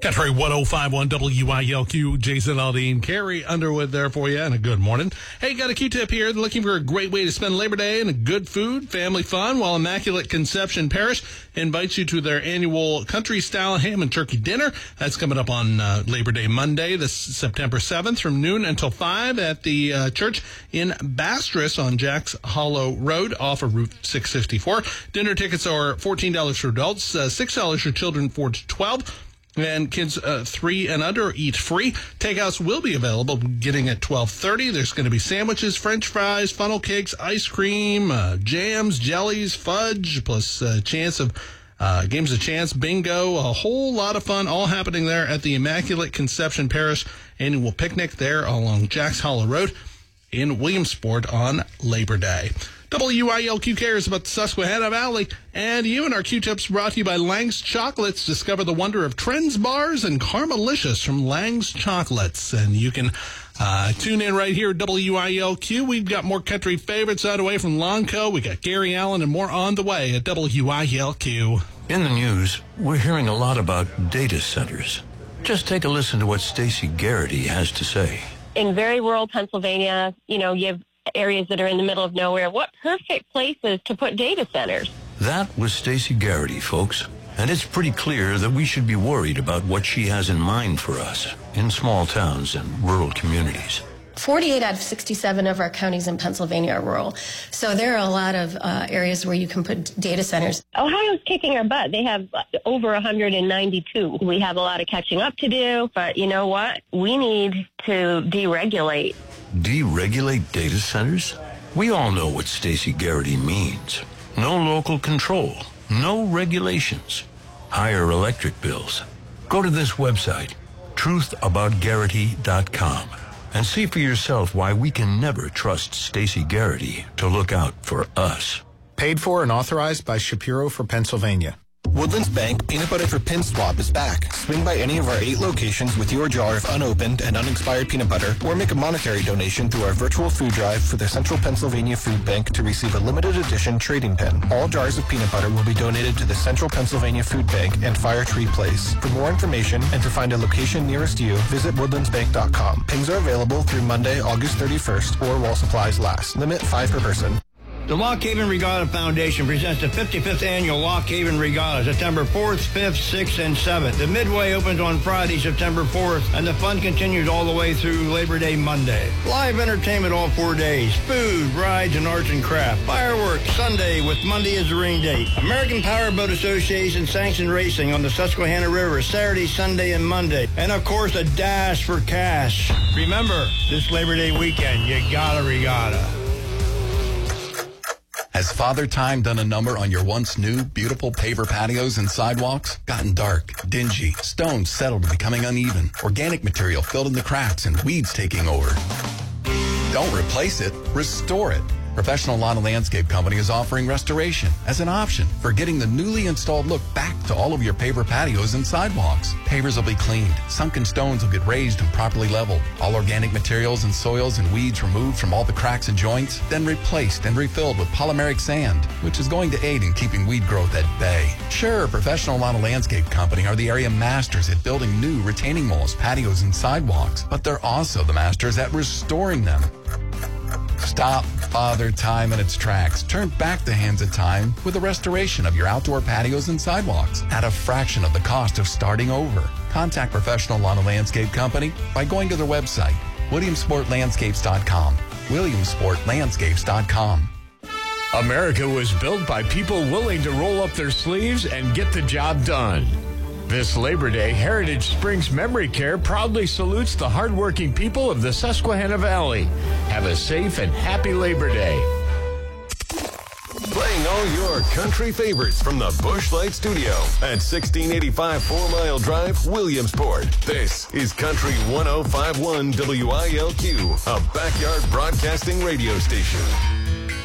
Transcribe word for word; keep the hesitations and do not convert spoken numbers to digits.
Country one oh five point one W I L Q, Jason Aldean, Carrie Underwood there for you, and a good morning. Hey, got a Q-tip here. Looking for a great way to spend Labor Day and a good food, family fun, while Immaculate Conception Parish invites you to their annual country-style ham and turkey dinner. That's coming up on uh, Labor Day Monday, this September seventh, from noon until five at the uh, church in Bastress on Jacks Hollow Road off of Route six fifty-four. Dinner tickets are fourteen dollars for adults, uh, six dollars for children four to twelve. And kids uh, three and under eat free. Takeouts will be available beginning at twelve thirty. There's going to be sandwiches, French fries, funnel cakes, ice cream, uh, jams, jellies, fudge, plus a chance of uh, games of chance, bingo, a whole lot of fun, all happening there at the Immaculate Conception Parish annual picnic there along Jacks Hollow Road in Williamsport on Labor Day. W I L Q cares about the Susquehanna Valley, and you and our Q-tips brought to you by Lang's Chocolates. Discover the wonder of Trends Bars and Caramelicious from Lang's Chocolates. And you can uh, tune in right here at W I L Q. We've got more country favorites out away from Longco. We got Gary Allen and more on the way at W I L Q. In the news, we're hearing a lot about data centers. Just take a listen to what Stacey Garrity has to say. In very rural Pennsylvania, you know, you have areas that are in the middle of nowhere. What perfect places to put data centers. That was Stacey Garrity, folks. And it's pretty clear that we should be worried about what she has in mind for us in small towns and rural communities. forty-eight out of sixty-seven of our counties in Pennsylvania are rural. So there are a lot of uh, areas where you can put data centers. Ohio's kicking our butt. They have over one hundred ninety-two. We have a lot of catching up to do, but you know what? We need to deregulate. Deregulate data centers? We all know what Stacey Garrity means. No local control, no regulations, higher electric bills. Go to this website, truth about garrity dot com, and see for yourself why we can never trust Stacey Garrity to look out for us. Paid for and authorized by Shapiro for Pennsylvania. Woodlands Bank Peanut Butter for Pin Swap is back. Swing by any of our eight locations with your jar of unopened and unexpired peanut butter, or make a monetary donation through our virtual food drive for the Central Pennsylvania Food Bank to receive a limited edition trading pin. All jars of peanut butter will be donated to the Central Pennsylvania Food Bank and Fire Tree Place. For more information and to find a location nearest you, visit woodlands bank dot com. Pins are available through Monday, August thirty-first, or while supplies last. Limit five per person. The Lock Haven Regatta Foundation presents the fifty-fifth Annual Lock Haven Regatta, September fourth, fifth, sixth, and seventh. The Midway opens on Friday, September fourth, and the fun continues all the way through Labor Day Monday. Live entertainment all four days. Food, rides, and arts and craft. Fireworks Sunday with Monday as the rain date. American Powerboat Association sanctioned racing on the Susquehanna River Saturday, Sunday, and Monday. And, of course, a dash for cash. Remember, this Labor Day weekend, you gotta regatta. Has Father Time done a number on your once new, beautiful paver patios and sidewalks? Gotten dark, dingy, stones settled and becoming uneven, organic material filled in the cracks, and weeds taking over? Don't replace it, restore it. Professional Lawn and Landscape Company is offering restoration as an option for getting the newly installed look back to all of your paver patios and sidewalks. Pavers will be cleaned, sunken stones will get raised and properly leveled, all organic materials and soils and weeds removed from all the cracks and joints, then replaced and refilled with polymeric sand, which is going to aid in keeping weed growth at bay. Sure, Professional Lawn and Landscape Company are the area masters at building new retaining walls, patios, and sidewalks, but they're also the masters at restoring them. Stop Father Time in its tracks. Turn back the hands of time with a restoration of your outdoor patios and sidewalks at a fraction of the cost of starting over. Contact Professional Lawn and Landscape Company by going to their website, williamsport landscapes dot com. williamsport landscapes dot com. America was built by people willing to roll up their sleeves and get the job done. This Labor Day, Heritage Springs Memory Care proudly salutes the hardworking people of the Susquehanna Valley. Have a safe and happy Labor Day. Playing all your country favorites from the Busch Light Studio at sixteen eighty-five Four Mile Drive, Williamsport. This is Country one oh five point one W I L Q, a backyard broadcasting radio station.